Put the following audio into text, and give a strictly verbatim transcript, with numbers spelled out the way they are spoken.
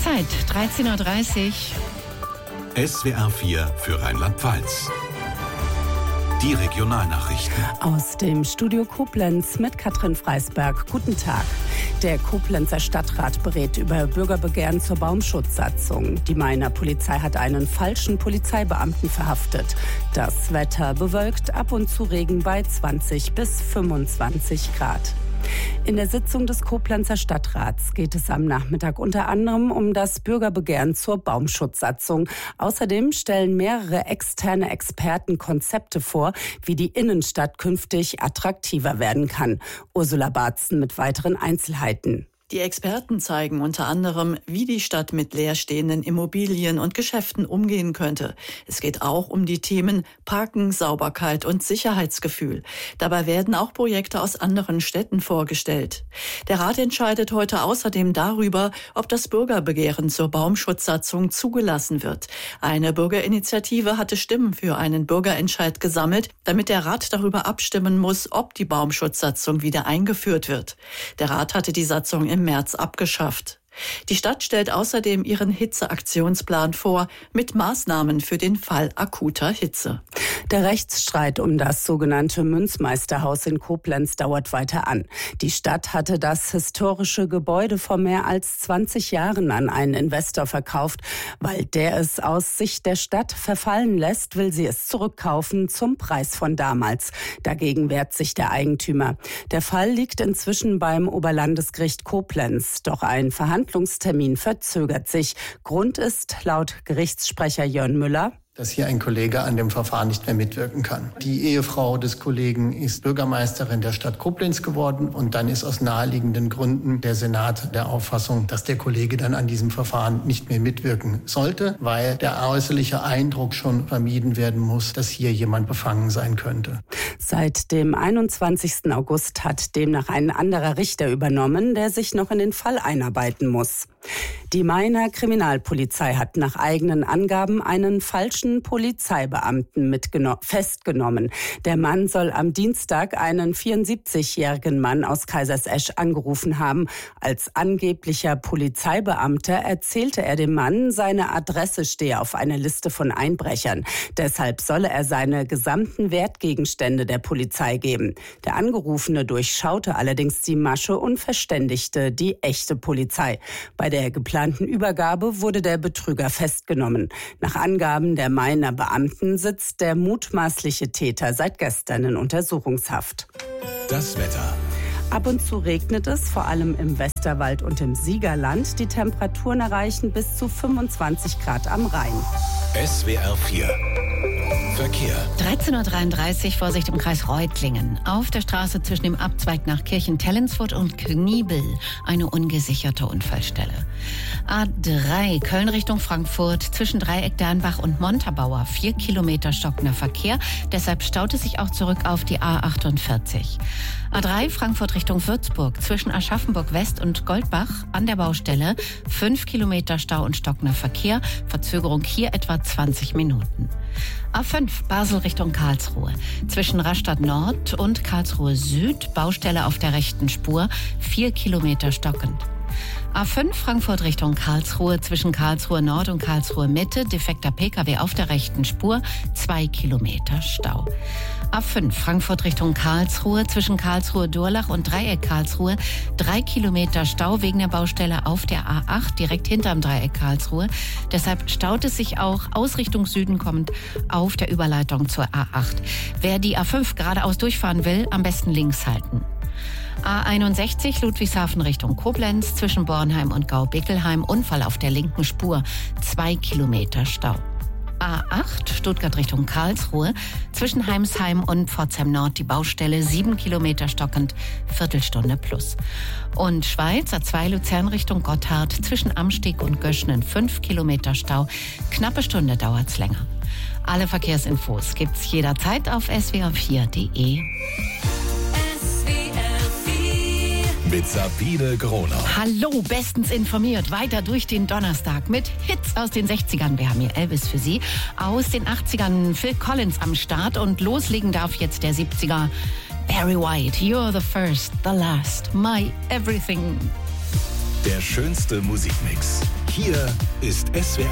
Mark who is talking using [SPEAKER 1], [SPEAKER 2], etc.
[SPEAKER 1] Zeit, dreizehn Uhr dreißig.
[SPEAKER 2] S W R vier für Rheinland-Pfalz. Die Regionalnachrichten.
[SPEAKER 3] Aus dem Studio Koblenz mit Katrin Freisberg. Guten Tag. Der Koblenzer Stadtrat berät über Bürgerbegehren zur Baumschutzsatzung. Die Mainer Polizei hat einen falschen Polizeibeamten verhaftet. Das Wetter bewölkt, ab und zu Regen bei zwanzig bis fünfundzwanzig Grad. In der Sitzung des Koblenzer Stadtrats geht es am Nachmittag unter anderem um das Bürgerbegehren zur Baumschutzsatzung. Außerdem stellen mehrere externe Experten Konzepte vor, wie die Innenstadt künftig attraktiver werden kann. Ursula Barzen mit weiteren Einzelheiten.
[SPEAKER 4] Die Experten zeigen unter anderem, wie die Stadt mit leerstehenden Immobilien und Geschäften umgehen könnte. Es geht auch um die Themen Parken, Sauberkeit und Sicherheitsgefühl. Dabei werden auch Projekte aus anderen Städten vorgestellt. Der Rat entscheidet heute außerdem darüber, ob das Bürgerbegehren zur Baumschutzsatzung zugelassen wird. Eine Bürgerinitiative hatte Stimmen für einen Bürgerentscheid gesammelt, damit der Rat darüber abstimmen muss, ob die Baumschutzsatzung wieder eingeführt wird. Der Rat hatte die Satzung im März abgeschafft. Die Stadt stellt außerdem ihren Hitzeaktionsplan vor mit Maßnahmen für den Fall akuter Hitze.
[SPEAKER 3] Der Rechtsstreit um das sogenannte Münzmeisterhaus in Koblenz dauert weiter an. Die Stadt hatte das historische Gebäude vor mehr als zwanzig Jahren an einen Investor verkauft. Weil der es aus Sicht der Stadt verfallen lässt, will sie es zurückkaufen zum Preis von damals. Dagegen wehrt sich der Eigentümer. Der Fall liegt inzwischen beim Oberlandesgericht Koblenz. Doch ein Verhandlungstermin verzögert sich. Grund ist laut Gerichtssprecher Jörn Müller,
[SPEAKER 5] dass hier ein Kollege an dem Verfahren nicht mehr mitwirken kann. Die Ehefrau des Kollegen ist Bürgermeisterin der Stadt Koblenz geworden und dann ist aus naheliegenden Gründen der Senat der Auffassung, dass der Kollege dann an diesem Verfahren nicht mehr mitwirken sollte, weil der äußerliche Eindruck schon vermieden werden muss, dass hier jemand befangen sein könnte.
[SPEAKER 3] Seit dem einundzwanzigsten August hat demnach ein anderer Richter übernommen, der sich noch in den Fall einarbeiten muss. Die Mainer Kriminalpolizei hat nach eigenen Angaben einen falschen Polizeibeamten mitgeno- festgenommen. Der Mann soll am Dienstag einen vierundsiebzigjährigen Mann aus Kaisersesch angerufen haben. Als angeblicher Polizeibeamter erzählte er dem Mann, seine Adresse stehe auf einer Liste von Einbrechern. Deshalb solle er seine gesamten Wertgegenstände der Polizei geben. Der Angerufene durchschaute allerdings die Masche und verständigte die echte Polizei. Bei der geplanten Übergabe wurde der Betrüger festgenommen. Nach Angaben der Mainer Beamten sitzt der mutmaßliche Täter seit gestern in Untersuchungshaft.
[SPEAKER 2] Das Wetter.
[SPEAKER 3] Ab und zu regnet es, vor allem im Westerwald und im Siegerland. Die Temperaturen erreichen bis zu fünfundzwanzig Grad am Rhein.
[SPEAKER 2] S W R vier. Verkehr.
[SPEAKER 1] dreizehn Uhr dreiunddreißig, Vorsicht im Kreis Reutlingen. Auf der Straße zwischen dem Abzweig nach Kirchen-Tellensfurt und Kniebel eine ungesicherte Unfallstelle. A drei, Köln Richtung Frankfurt, zwischen Dreieck Dernbach und Montabaur, vier Kilometer stockender Verkehr. Deshalb staut es sich auch zurück auf die A achtundvierzig. A drei, Frankfurt Richtung Würzburg, zwischen Aschaffenburg West und Goldbach an der Baustelle, fünf Kilometer Stau und stockender Verkehr. Verzögerung hier etwa zwanzig Minuten. A fünf, Basel Richtung Karlsruhe. Zwischen Rastatt Nord und Karlsruhe Süd, Baustelle auf der rechten Spur, vier Kilometer stockend. A fünf, Frankfurt Richtung Karlsruhe, zwischen Karlsruhe Nord und Karlsruhe Mitte, defekter Pkw auf der rechten Spur, zwei Kilometer Stau. A fünf, Frankfurt Richtung Karlsruhe, zwischen Karlsruhe Durlach und Dreieck Karlsruhe, drei Kilometer Stau wegen der Baustelle auf der A acht, direkt hinterm Dreieck Karlsruhe. Deshalb staut es sich auch aus Richtung Süden kommend auf der Überleitung zur A acht. Wer die A fünf geradeaus durchfahren will, am besten links halten. A einundsechzig, Ludwigshafen Richtung Koblenz, zwischen Bornheim und Gau-Bickelheim, Unfall auf der linken Spur, zwei Kilometer Stau. A acht, Stuttgart Richtung Karlsruhe, zwischen Heimsheim und Pforzheim Nord die Baustelle, sieben Kilometer stockend, Viertelstunde plus. Und Schweiz, A zwei, Luzern Richtung Gotthard, zwischen Amsteg und Göschnen, fünf Kilometer Stau, knappe Stunde dauert's länger. Alle Verkehrsinfos gibt's jederzeit auf s w r vier punkt d e.
[SPEAKER 2] Mit Sabine Groner.
[SPEAKER 1] Hallo, bestens informiert. Weiter durch den Donnerstag mit Hits aus den sechzigern. Wir haben hier Elvis für Sie. Aus den achtzigern Phil Collins am Start. Und loslegen darf jetzt der siebziger. Barry White, you're the first, the last, my everything.
[SPEAKER 2] Der schönste Musikmix. Hier ist S W R